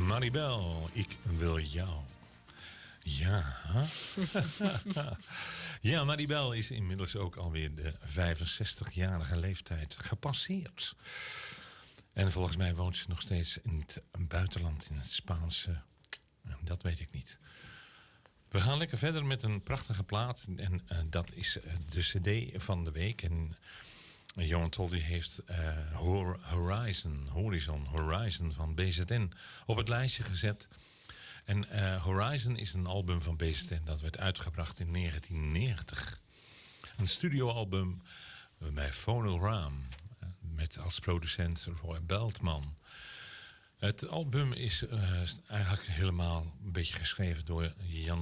Maribel, ik wil jou. Ja. Ja, Maribel is inmiddels ook alweer de 65-jarige leeftijd gepasseerd. En volgens mij woont ze nog steeds in het buitenland, in het Spaanse. Dat weet ik niet. We gaan lekker verder met een prachtige plaat. En dat is de cd van de week. En Johan Toldy heeft Horizon van BZN op het lijstje gezet. En Horizon is een album van BZN dat werd uitgebracht in 1990. Een studioalbum bij Phonogram met als producent Roy Beltman. Het album is eigenlijk helemaal een beetje geschreven door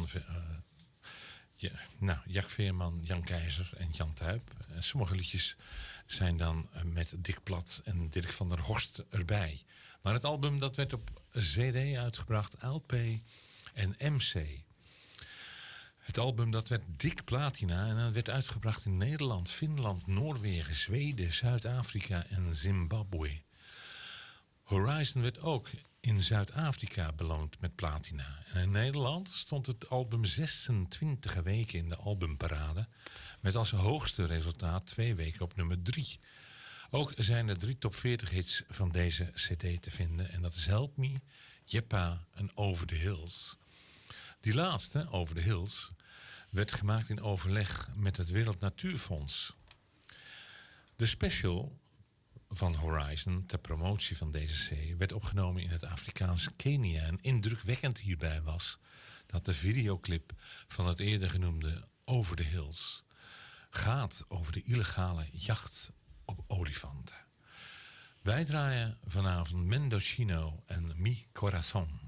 Jack Veerman, Jan Keizer en Jan Tuyp. Sommige liedjes zijn dan met Dick Plat en Dirk van der Horst erbij. Maar het album dat werd op CD uitgebracht, LP en MC. Het album dat werd dik platina en dat werd uitgebracht in Nederland, Finland, Noorwegen, Zweden, Zuid-Afrika en Zimbabwe. Horizon werd ook in Zuid-Afrika beloond met platina. En in Nederland stond het album 26 weken in de albumparade. Met als hoogste resultaat 2 weken op nummer 3. Ook zijn er 3 top 40 hits van deze cd te vinden. En dat is Help Me, Jeppa en Over the Hills. Die laatste, Over the Hills, werd gemaakt in overleg met het Wereld Natuurfonds. De special van Horizon ter promotie van deze C werd opgenomen in het Afrikaanse Kenia. En indrukwekkend hierbij was dat de videoclip van het eerder genoemde Over the Hills gaat over de illegale jacht op olifanten. Wij draaien vanavond Mendocino en Mi Corazon.